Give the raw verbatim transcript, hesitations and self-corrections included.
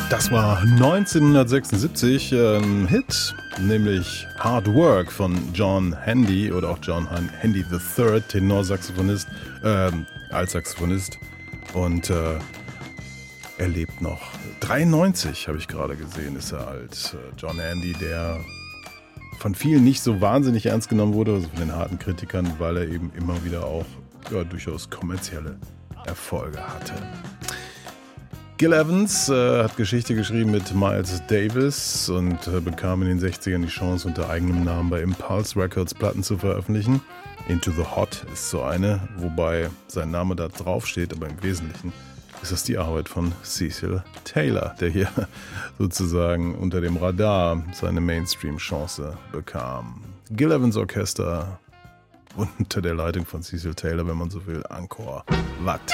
Das war neunzehnhundertsechsundsiebzig ein Hit, nämlich Hard Work von John Handy oder auch John Handy the Third, Tenorsaxophonist, äh, Altsaxophonist, und äh, er lebt noch. dreiundneunzig habe ich gerade gesehen, ist er alt. John Handy, der von vielen nicht so wahnsinnig ernst genommen wurde, also von den harten Kritikern, weil er eben immer wieder auch ja, durchaus kommerzielle Erfolge hatte. Gil Evans äh, hat Geschichte geschrieben mit Miles Davis und äh, bekam in den sechzigern die Chance, unter eigenem Namen bei Impulse Records Platten zu veröffentlichen. Into the Hot ist so eine, wobei sein Name da drauf steht, aber im Wesentlichen ist das die Arbeit von Cecil Taylor, der hier sozusagen unter dem Radar seine Mainstream-Chance bekam. Gil Evans Orchester unter der Leitung von Cecil Taylor, wenn man so will, Angkor Wat.